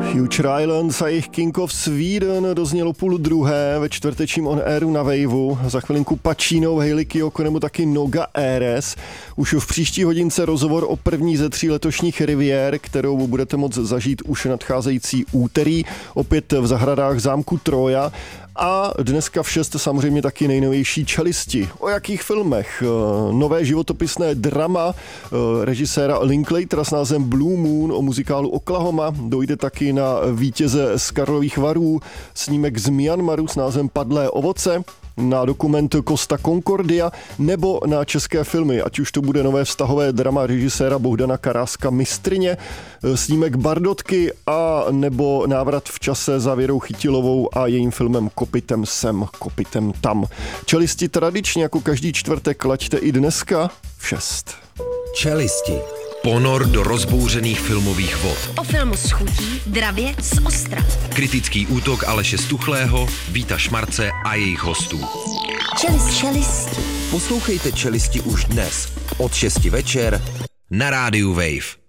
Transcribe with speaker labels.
Speaker 1: Future Islands a jejich King of Sweden doznělo 12:30 ve čtvrtečním on airu na Waveu. Za chvilinku Pacino, Hayley Kiyoko nebo taky Noga Ares. Už v příští hodince rozhovor o první ze 3 letošních Rivier, kterou budete moct zažít už nadcházející úterý, opět v zahradách zámku Troja. A dneska v 6 samozřejmě taky nejnovější Čelisti. O jakých filmech? Nové životopisné drama režiséra Linklatera s názvem Blue Moon o muzikálu Oklahoma. Dojde taky na vítěze z Karlových Varů, snímek z Myanmaru s názvem Padlé ovoce, na dokument Costa Concordia nebo na české filmy, ať už to bude nové vztahové drama režiséra Bohdana Karáska Mistryně, snímek Bardotky a nebo návrat v čase za Věrou Chytilovou a jejím filmem Kopitem sem, kopitem tam. Čelisti tradičně jako každý čtvrtek laďte i dneska v 6.
Speaker 2: Čelisti. Ponor do rozbouřených filmových vod.
Speaker 3: O filmu s chutí, dravě z ostra.
Speaker 2: Kritický útok Aleše Stuchlého, Víta Šmarce a jejich hostů.
Speaker 3: Čelisti.
Speaker 2: Poslouchejte Čelisti už dnes od 6 večer na rádiu Wave.